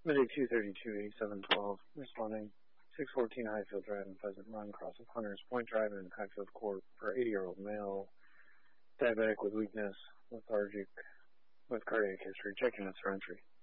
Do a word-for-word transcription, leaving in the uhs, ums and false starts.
Midday two thirty-two, eighty-seven twelve, responding. six fourteen Highfield Drive and Pleasant Run, cross of Hunters Point Drive in Highfield Court for eighty-year-old male, diabetic with weakness, lethargic, with cardiac history, checking its for entry.